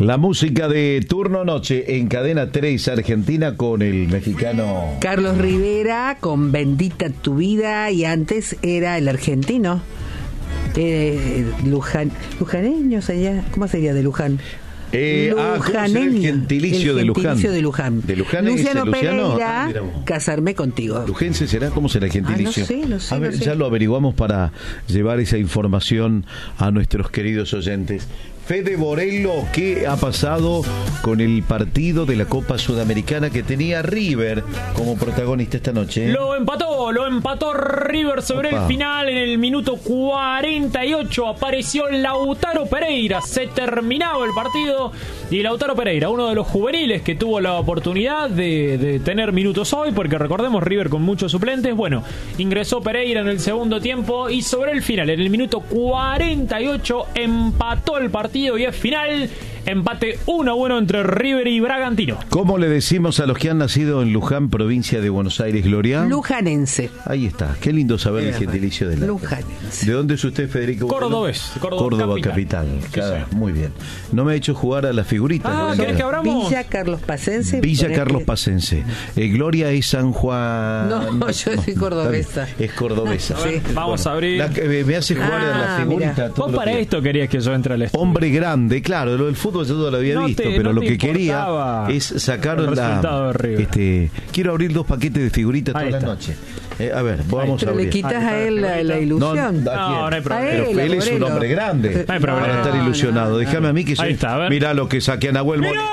La música de Turno Noche en Cadena 3 Argentina con el mexicano Carlos Rivera con Bendita tu vida, y antes era el argentino lujaneños allá, ¿cómo sería de Luján? El gentilicio de Luján. De Luján. ¿De Luján Luciano es Luciano? Pereira, Casarme contigo. ¿Lujense será? ¿Cómo será el gentilicio? No sé. A ver, ya lo averiguamos para llevar esa información a nuestros queridos oyentes. Fede Borello, ¿qué ha pasado con el partido de la Copa Sudamericana que tenía River como protagonista esta noche? Lo empató River sobre el final. En el minuto 48 apareció Lautaro Pereira. Se terminaba el partido y Lautaro Pereira, uno de los juveniles que tuvo la oportunidad de tener minutos hoy, porque recordemos, River con muchos suplentes. Bueno, ingresó Pereira en el segundo tiempo y sobre el final, en el minuto 48, empató el partido y es final. Empate 1-1 entre River y Bragantino. ¿Cómo le decimos a los que han nacido en Luján, provincia de Buenos Aires, Gloria? Lujanense. Ahí está. Qué lindo saber el gentilicio de la... Lujanense. ¿De dónde es usted, Federico? Cordobés. Córdoba capital. Muy bien. No me ha hecho jugar a las figuritas. ¿Querés que abramos? Villa Carlos Pacense. Villa Carlos Pacense. Gloria es San Juan. No, yo soy cordobesa. Es cordobesa. Sí. Vamos a abrir. Me hace jugar a las figuritas. Vos para esto querías que yo entre al estudio. Hombre grande, claro. Lo del fútbol yo todo lo había visto, pero lo que quería es sacar la... quiero abrir 2 paquetes de figuritas toda la noche. A ver, vamos a abrir. Le quitas a él la ilusión. No hay problema. Pero él es un hombre grande. No hay problema. Para estar ilusionado. Déjame a mí que soy... Mirá lo que saqué a Nahuel Molina.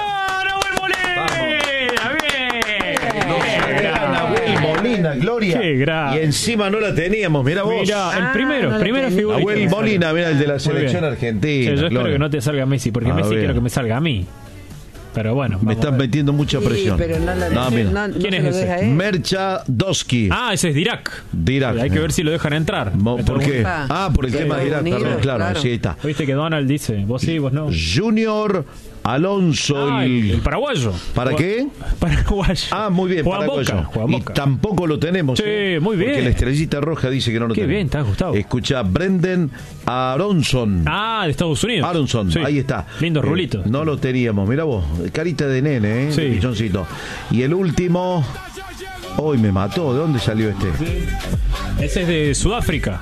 Molina, Gloria. Qué grave. Y encima no la teníamos, mirá vos. Mirá, el primera figura. Nahuel Molina, mirá, el de la selección argentina. Yo espero que no te salga Messi, porque Messi quiero que me salga a mí. Pero bueno, me están metiendo mucha presión. Sí, pero ¿quién es ese? Merchadowski. Ese es Dirac. Hay que ver si lo dejan entrar. ¿Por qué? Por el tema de Dirac, perdón, claro, sí, ahí está. Viste que Donald dice, vos sí, vos no. Junior Alonso, el paraguayo. ¿Para qué? Paraguayo. Muy bien, Juega paraguayo. Boca. Y tampoco lo tenemos. Sí, muy bien. Porque la estrellita roja dice que no lo tenemos. Qué bien, está Gustavo. Escucha, Brendan Aronson. De Estados Unidos. Aronson, sí. Ahí está. Lindos rulitos. No lo teníamos, mira vos, carita de nene, sí. De pichoncito. Y el último... Hoy me mató. ¿De dónde salió este? Ese es de Sudáfrica.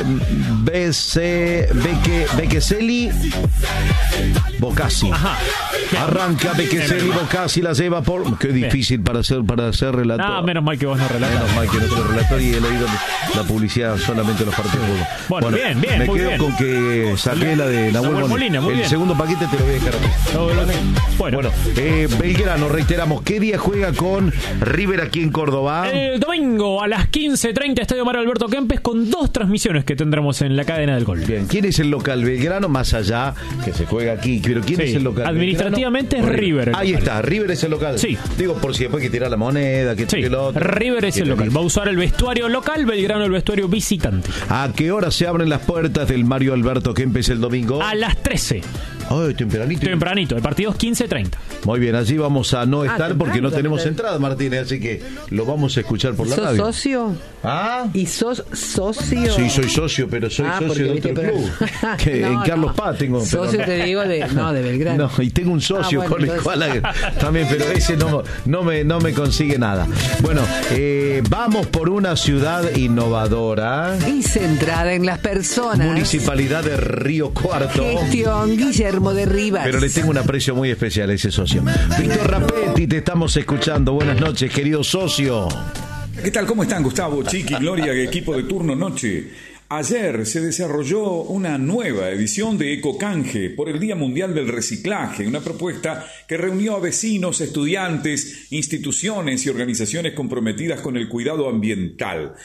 Bekeseli Bocasi. Ajá. Arranca Bekeseli Bocasi, la lleva por... Qué difícil para ser relator. Menos mal que vos no relatás. Menos mal que no soy relator y he leído la publicidad solamente en los partidos. Bueno, bien. Me muy quedo bien. con que saqué la de Nahuel Molina. El segundo paquete te lo voy a dejar aquí. Bueno, Belgrano, reiteramos, ¿qué día juega con River aquí en Córdoba? El domingo a las 15:30, Estadio Mario Alberto Kempes, con 2 transmisiones que tendremos en la cadena del gol. Bien, ¿quién es el local? Belgrano, más allá que se juega aquí, pero ¿quién es el local? Administrativamente es River. Ahí está, River es el local. Sí. Digo, por si después hay que tirar la moneda, que el otro. River es el local. Va a usar el vestuario local, Belgrano el vestuario visitante. ¿A qué hora se abren las puertas del Mario Alberto Kempes el domingo? A las 13. Tempranito, el partido es 15:30. Muy bien, allí vamos a no estar porque no tenemos entrada, Martínez, así que lo vamos a escuchar por la radio. ¿Sos socio? ¿Y sos socio? Sí, soy socio, pero soy socio de otro club. En Carlos Paz tengo. Socio te digo de Belgrano. No, y tengo un socio con el cual también, pero ese no me consigue nada. Bueno, vamos por una ciudad innovadora y centrada en las personas. Municipalidad de Río Cuarto. Gestión Guillermo de Rivas. Pero le tengo un aprecio muy especial a ese socio. Víctor Rapetti, te estamos escuchando. Buenas noches, querido socio. ¿Qué tal? ¿Cómo están, Gustavo, Chiqui, Gloria, equipo de Turno Noche? Ayer se desarrolló una nueva edición de Ecocanje por el Día Mundial del Reciclaje, una propuesta que reunió a vecinos, estudiantes, instituciones y organizaciones comprometidas con el cuidado ambiental.